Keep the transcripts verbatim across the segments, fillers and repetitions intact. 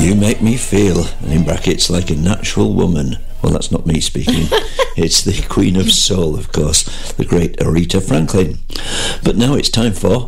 You make me feel, and in brackets, like a natural woman. Well, that's not me speaking. It's the Queen of Soul, of course, the great Aretha Franklin. But now it's time for...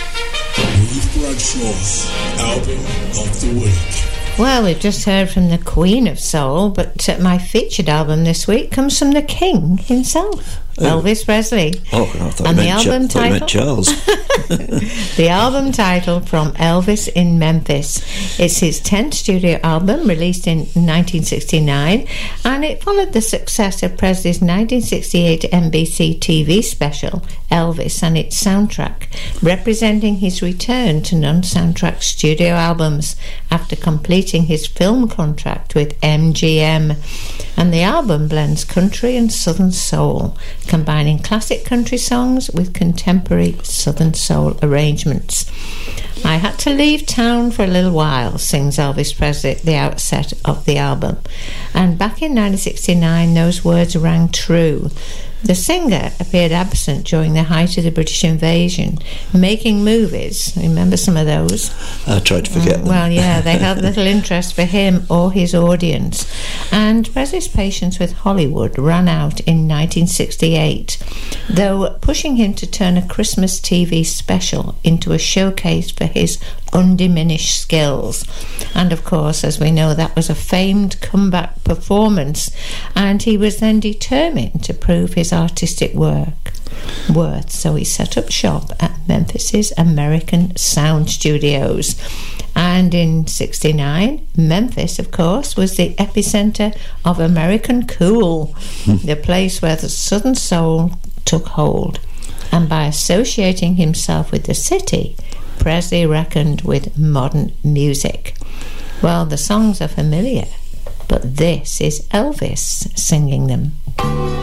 Ruth Bradshaw's Album of the Week. Well, we've just heard from the Queen of Soul, but uh, my featured album this week comes from the King himself, oh. Elvis Presley. Oh, I thought and you the meant, album Ch- thought you meant title? Charles. The album title, From Elvis in Memphis. It's his tenth studio album, released in nineteen sixty-nine, and it followed the success of Presley's nineteen sixty-eight N B C T V special, Elvis, and its soundtrack, representing his return to non-soundtrack studio albums after completing his film contract with M G M. And the album blends country and southern soul, combining classic country songs with contemporary southern soul arrangements. I had to leave town for a little while, sings Elvis Presley at the outset of the album. And back in nineteen sixty-nine, those words rang true. The singer appeared absent during the height of the British invasion, making movies. Remember some of those? I tried to forget mm, them. Well, yeah, they held little interest for him or his audience. And Presley's patience with Hollywood ran out in nineteen sixty-eight, though pushing him to turn a Christmas T V special into a showcase for his undiminished skills. And of course, as we know, that was a famed comeback performance, and he was then determined to prove his artistic work worth, so he set up shop at Memphis's American Sound Studios. And in sixty-nine, Memphis, of course, was the epicenter of American cool, the place where the Southern soul took hold. And by associating himself with the city, Presley reckoned with modern music. Well, the songs are familiar, but this is Elvis singing them.